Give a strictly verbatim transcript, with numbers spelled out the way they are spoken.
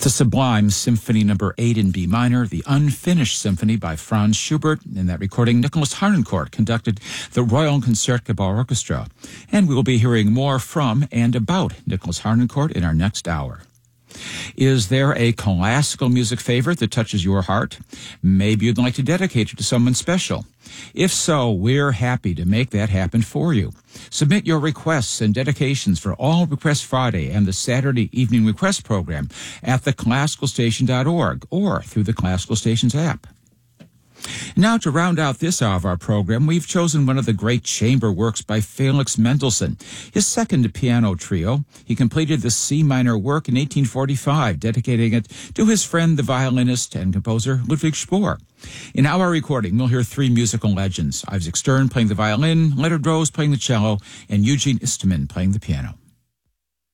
the Sublime Symphony Number eight in B minor, the Unfinished Symphony by Franz Schubert. In that recording, Nicholas Harnoncourt conducted the Royal Concertgebouw Orchestra. And we will be hearing more from and about Nicholas Harnoncourt in our next hour. Is there a classical music favorite that touches your heart? Maybe you'd like to dedicate it to someone special. If so, we're happy to make that happen for you. Submit your requests and dedications for All Request Friday and the Saturday Evening Request Program at the classical station dot org or through the Classical Stations app. Now, to round out this hour of our program, we've chosen one of the great chamber works by Felix Mendelssohn, his second piano trio. He completed the C minor work in eighteen forty-five, dedicating it to his friend, the violinist and composer Ludwig Spohr. In our recording, we'll hear three musical legends: Isaac Stern playing the violin, Leonard Rose playing the cello, and Eugene Eastman playing the piano.